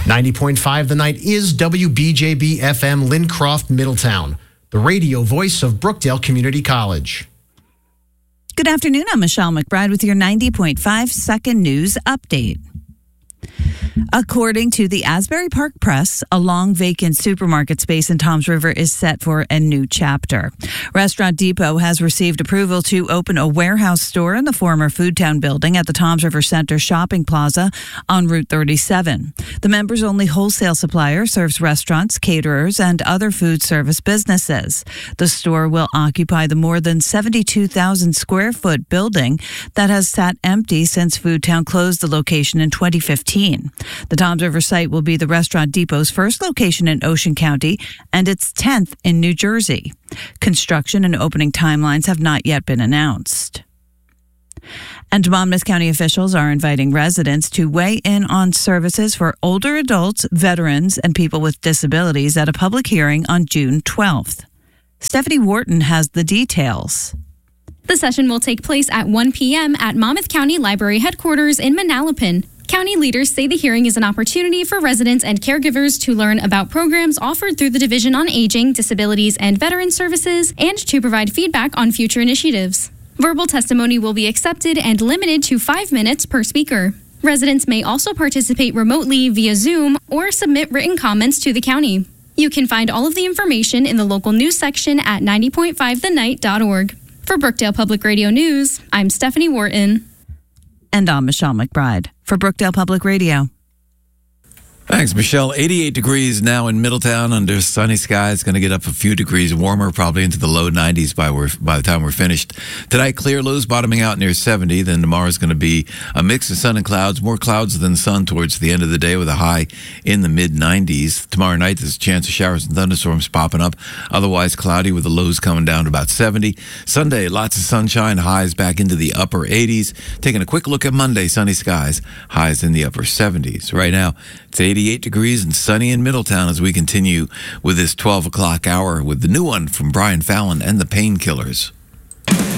90.5 The Night is WBJB FM Lincroft, Middletown, the radio voice of Brookdale Community College. Good afternoon. I'm Michelle McBride with your 90.5 second news update. According to the Asbury Park Press, a long vacant supermarket space in Toms River is set for a new chapter. Restaurant Depot has received approval to open a warehouse store in the former Foodtown building at the Toms River Center Shopping Plaza on Route 37. The members-only wholesale supplier serves restaurants, caterers, and other food service businesses. The store will occupy the more than 72,000 square foot building that has sat empty since Foodtown closed the location in 2015. The Toms River site will be the Restaurant Depot's first location in Ocean County and its 10th in New Jersey. Construction and opening timelines have not yet been announced. And Monmouth County officials are inviting residents to weigh in on services for older adults, veterans, and people with disabilities at a public hearing on June 12th. Stephanie Wharton has the details. The session will take place at 1 p.m. at Monmouth County Library headquarters in Manalapan. County leaders say the hearing is an opportunity for residents and caregivers to learn about programs offered through the Division on Aging, Disabilities, and Veteran Services, and to provide feedback on future initiatives. Verbal testimony will be accepted and limited to 5 minutes per speaker. Residents may also participate remotely via Zoom or submit written comments to the county. You can find all of the information in the local news section at 90.5thenight.org. For Brookdale Public Radio News, I'm Stephanie Wharton. And I'm Michelle McBride for Brookdale Public Radio. Thanks, Michelle. 88 degrees now in Middletown under sunny skies. Going to get up a few degrees warmer, probably into the low 90s by the time we're finished. Tonight, clear lows bottoming out near 70. Then tomorrow's going to be a mix of sun and clouds, more clouds than sun towards the end of the day with a high in the mid-90s. Tomorrow night, there's a chance of showers and thunderstorms popping up. Otherwise, cloudy with the lows coming down to about 70. Sunday, lots of sunshine, highs back into the upper 80s. Taking a quick look at Monday, sunny skies, highs in the upper 70s. Right now, it's 88 degrees and sunny in Middletown as we continue with this 12 o'clock hour with the new one from Brian Fallon and the Painkillers.